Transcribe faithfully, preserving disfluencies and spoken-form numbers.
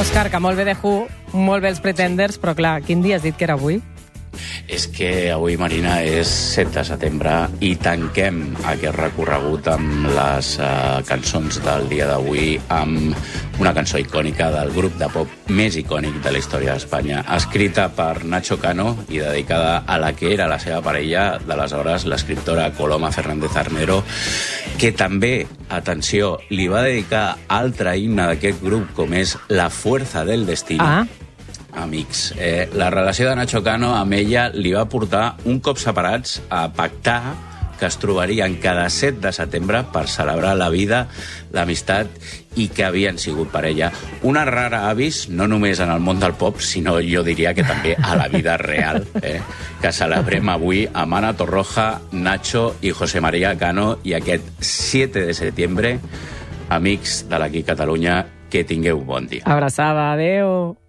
Òscar, que molt bé de Who, molt bé els Pretenders, però clar, quin dia has dit que era avui? És que avui, Marina, és set de setembre i tanquem aquest recorregut amb les uh, cançons del dia d'avui, amb una cançó icònica del grup de pop més icònic de la història d'Espanya, escrita per Nacho Cano i dedicada a la que era la seva parella d'aleshores, l'escriptora Coloma Fernández Armero, que també, atenció, li va dedicar altre himne d'aquest grup, com és La fuerza del destino. Ah. Amics, eh, la relació de Nacho Cano amb ella li va portar, un cop separats, a pactar que es trobarien cada set de setembre per celebrar la vida, l'amistat i que havien sigut parella. Una rara avis, no només en el món del pop, sinó jo diria que també a la vida real, eh? Que celebrem avui amb Ana Torroja, Nacho i José María Cano, i aquest set de setembre, amics de l'Aquí Catalunya, que tingueu bon dia. Abraçada, adeu.